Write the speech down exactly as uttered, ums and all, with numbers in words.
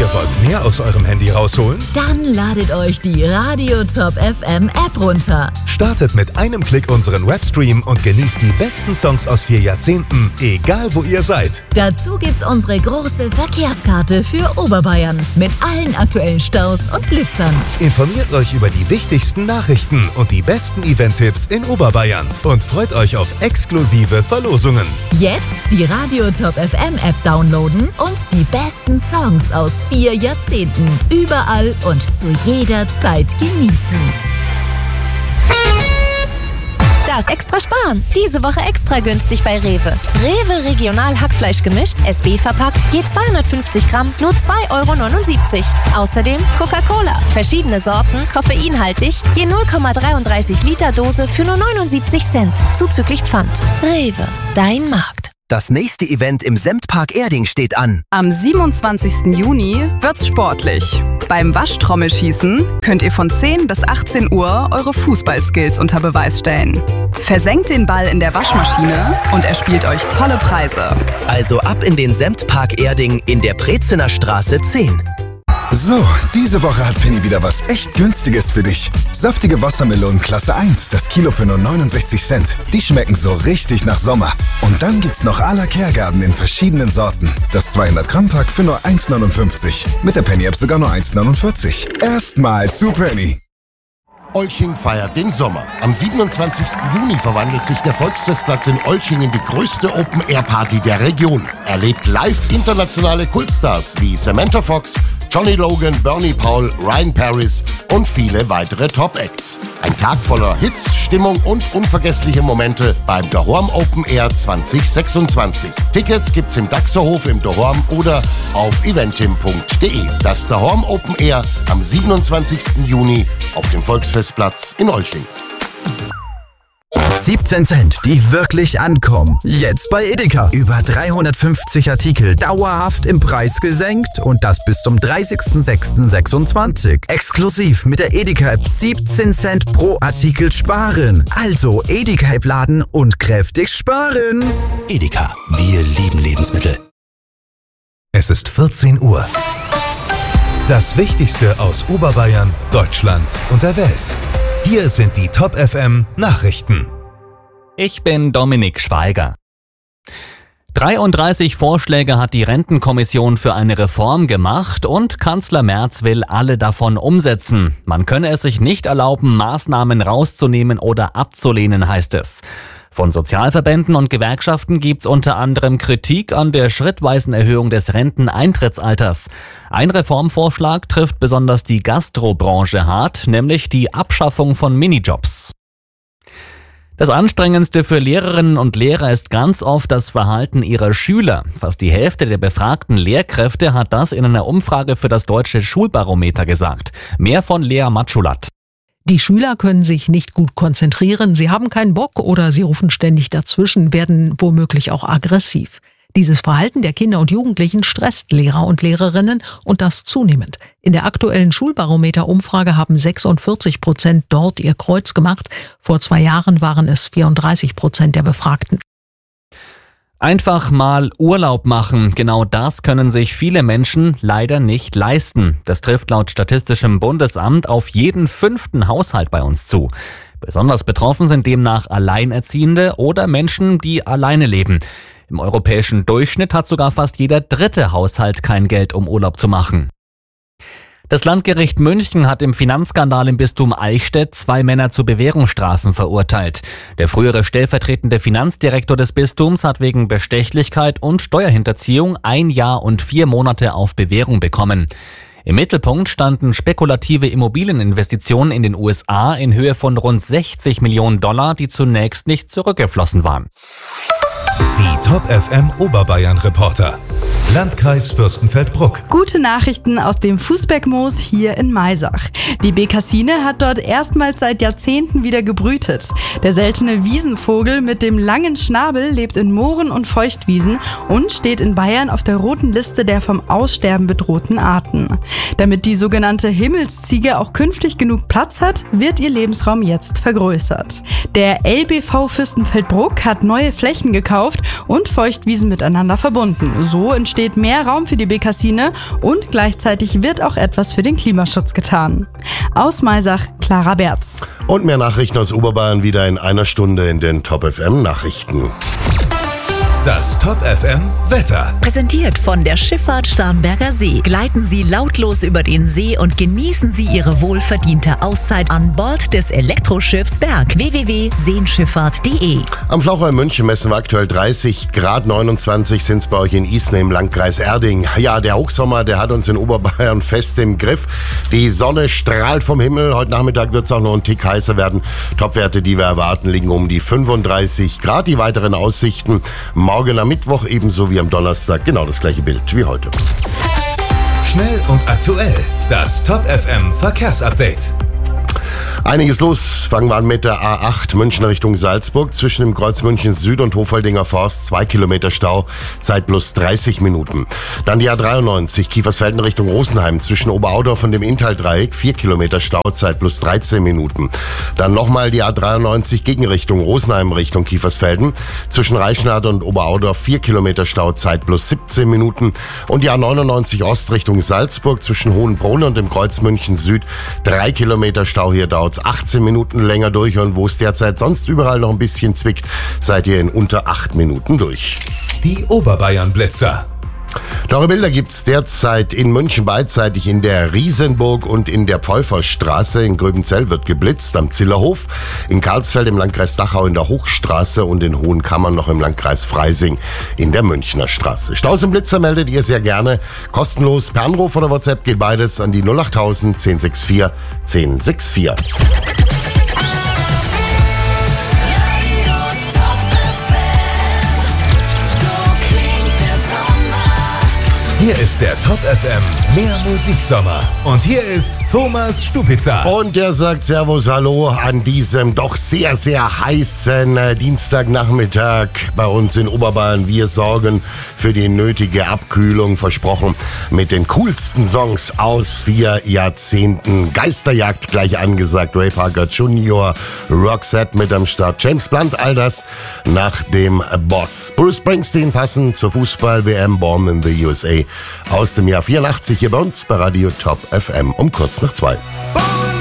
Ihr wollt mehr aus eurem Handy rausholen? Dann ladet euch die Radio Top F M App runter. Startet mit einem Klick unseren Webstream und genießt die besten Songs aus vier Jahrzehnten, egal wo ihr seid. Dazu gibt's unsere große Verkehrskarte für Oberbayern mit allen aktuellen Staus und Blitzern. Informiert euch über die wichtigsten Nachrichten und die besten Event-Tipps in Oberbayern und freut euch auf exklusive Verlosungen. Jetzt die Radio Top F M App downloaden und die besten Songs aus vier Jahrzehnten überall und zu jeder Zeit genießen. Das Extra Sparen. Diese Woche extra günstig bei Rewe. Rewe Regional Hackfleisch gemischt, S B verpackt, je zweihundertfünfzig Gramm, nur zwei Euro neunundsiebzig. Außerdem Coca-Cola. Verschiedene Sorten, koffeinhaltig, je null Komma dreiunddreißig Liter Dose für nur neunundsiebzig Cent. Zuzüglich Pfand. Rewe, dein Markt. Das nächste Event im Semtpark Erding steht an. Am siebenundzwanzigsten Juni wird's sportlich. Beim Waschtrommelschießen könnt ihr von zehn bis achtzehn Uhr eure Fußballskills unter Beweis stellen. Versenkt den Ball in der Waschmaschine und erspielt euch tolle Preise. Also ab in den Semtpark Erding in der Prezener Straße zehn. So, diese Woche hat Penny wieder was echt Günstiges für dich. Saftige Wassermelonen Klasse eins, das Kilo für nur neunundsechzig Cent. Die schmecken so richtig nach Sommer. Und dann gibt's noch à la Kehrgarten in verschiedenen Sorten. Das zweihundert Gramm Pack für nur eins neunundfünfzig. Mit der Penny App sogar nur eins neunundvierzig. Erstmal zu Penny. Olching feiert den Sommer. Am siebenundzwanzigsten Juni verwandelt sich der Volksfestplatz in Olching in die größte Open-Air-Party der Region. Erlebt live internationale Kultstars wie Samantha Fox, Johnny Logan, Bernie Paul, Ryan Paris und viele weitere Top-Acts. Ein Tag voller Hits, Stimmung und unvergessliche Momente beim Dahorm Open Air zwanzig sechsundzwanzig. Tickets gibt's im Daxerhof im Dahorm oder auf eventim punkt de. Das Dahorm Open Air am siebenundzwanzigsten Juni auf dem Volksfestplatz in Olching. siebzehn Cent, die wirklich ankommen. Jetzt bei Edeka. Über dreihundertfünfzig Artikel dauerhaft im Preis gesenkt und das bis zum dreißigsten sechsten sechsundzwanzig. Exklusiv mit der Edeka-App siebzehn Cent pro Artikel sparen. Also Edeka-App laden und kräftig sparen. Edeka, wir lieben Lebensmittel. Es ist vierzehn Uhr. Das Wichtigste aus Oberbayern, Deutschland und der Welt. Hier sind die Top F M Nachrichten. Ich bin Dominik Schweiger. dreiunddreißig Vorschläge hat die Rentenkommission für eine Reform gemacht und Kanzler Merz will alle davon umsetzen. Man könne es sich nicht erlauben, Maßnahmen rauszunehmen oder abzulehnen, heißt es. Von Sozialverbänden und Gewerkschaften gibt's unter anderem Kritik an der schrittweisen Erhöhung des Renteneintrittsalters. Ein Reformvorschlag trifft besonders die Gastrobranche hart, nämlich die Abschaffung von Minijobs. Das Anstrengendste für Lehrerinnen und Lehrer ist ganz oft das Verhalten ihrer Schüler. Fast die Hälfte der befragten Lehrkräfte hat das in einer Umfrage für das Deutsche Schulbarometer gesagt. Mehr von Lea Matschulat. Die Schüler können sich nicht gut konzentrieren, sie haben keinen Bock oder sie rufen ständig dazwischen, werden womöglich auch aggressiv. Dieses Verhalten der Kinder und Jugendlichen stresst Lehrer und Lehrerinnen und das zunehmend. In der aktuellen Schulbarometer-Umfrage haben sechsundvierzig Prozent dort ihr Kreuz gemacht. Vor zwei Jahren waren es vierunddreißig Prozent der Befragten. Einfach mal Urlaub machen, genau das können sich viele Menschen leider nicht leisten. Das trifft laut Statistischem Bundesamt auf jeden fünften Haushalt bei uns zu. Besonders betroffen sind demnach Alleinerziehende oder Menschen, die alleine leben. Im europäischen Durchschnitt hat sogar fast jeder dritte Haushalt kein Geld, um Urlaub zu machen. Das Landgericht München hat im Finanzskandal im Bistum Eichstätt zwei Männer zu Bewährungsstrafen verurteilt. Der frühere stellvertretende Finanzdirektor des Bistums hat wegen Bestechlichkeit und Steuerhinterziehung ein Jahr und vier Monate auf Bewährung bekommen. Im Mittelpunkt standen spekulative Immobilieninvestitionen in den U S A in Höhe von rund sechzig Millionen Dollar, die zunächst nicht zurückgeflossen waren. Die Top F M Oberbayern Reporter. Landkreis Fürstenfeldbruck. Gute Nachrichten aus dem Fußbergmoos hier in Maisach. Die Bekassine hat dort erstmals seit Jahrzehnten wieder gebrütet. Der seltene Wiesenvogel mit dem langen Schnabel lebt in Mooren und Feuchtwiesen und steht in Bayern auf der roten Liste der vom Aussterben bedrohten Arten. Damit die sogenannte Himmelsziege auch künftig genug Platz hat, wird ihr Lebensraum jetzt vergrößert. Der L B V Fürstenfeldbruck hat neue Flächen gekauft und Feuchtwiesen miteinander verbunden. So entsteht entsteht mehr Raum für die Bekassine und gleichzeitig wird auch etwas für den Klimaschutz getan. Aus Maisach, Clara Berz. Und mehr Nachrichten aus Oberbayern wieder in einer Stunde in den Top F M Nachrichten. Das Top F M Wetter. Präsentiert von der Schifffahrt Starnberger See. Gleiten Sie lautlos über den See und genießen Sie Ihre wohlverdiente Auszeit an Bord des Elektroschiffs Berg. w w w punkt seenschifffahrt punkt de. Am Flaucher in München messen wir aktuell dreißig Grad, neunundzwanzig sind es bei euch in Isny im Landkreis Erding. Ja, der Hochsommer, der hat uns in Oberbayern fest im Griff. Die Sonne strahlt vom Himmel. Heute Nachmittag wird es auch noch ein Tick heißer werden. Topwerte, die wir erwarten, liegen um die fünfunddreißig Grad. Die weiteren Aussichten morgen am Mittwoch ebenso wie am Donnerstag. Genau das gleiche Bild wie heute. Schnell und aktuell. Das Top F M Verkehrsupdate. Einiges los. Fangen wir an mit der A acht München Richtung Salzburg. Zwischen dem Kreuz München Süd und Hofaldinger Forst zwei Kilometer Stau, Zeit plus dreißig Minuten. Dann die A dreiundneunzig Kiefersfelden Richtung Rosenheim. Zwischen Oberaudorf und dem Inntal-Dreieck vier Kilometer Stau, Zeit plus dreizehn Minuten. Dann nochmal die A dreiundneunzig Gegenrichtung Rosenheim Richtung Kiefersfelden. Zwischen Reichenhall und Oberaudorf vier Kilometer Stau, Zeit plus siebzehn Minuten. Und die A neunundneunzig Ost Richtung Salzburg. Zwischen Hohenbrunn und dem Kreuz München Süd drei Kilometer Stau. Hier dauert achtzehn Minuten länger durch und wo es derzeit sonst überall noch ein bisschen zwickt, seid ihr in unter acht Minuten durch. Die Oberbayern-Blitzer. Teure Bilder gibt's derzeit in München beidseitig in der Riesenburg und in der Pfeuferstraße. In Gröbenzell wird geblitzt, am Zillerhof, in Karlsfeld im Landkreis Dachau in der Hochstraße und in Hohenkammern noch im Landkreis Freising in der Münchner Straße. Staus und Blitzer meldet ihr sehr gerne. Kostenlos per Anruf oder WhatsApp geht beides an die null achttausend zehn sechs vier zehn sechs vier. Hier ist der Top F M Mehr Musiksommer. Und hier ist Thomas Stupitzer. Und der sagt Servus, Hallo an diesem doch sehr, sehr heißen äh, Dienstagnachmittag bei uns in Oberbayern. Wir sorgen für die nötige Abkühlung, versprochen, mit den coolsten Songs aus vier Jahrzehnten. Geisterjagd gleich angesagt, Ray Parker Junior, Roxette mit am Start, James Blunt, all das nach dem Boss. Bruce Springsteen passend zur Fußball-W M, Born in the U S A. Aus dem Jahr vierundachtzig hier bei uns bei Radio Top F M um kurz nach zwei.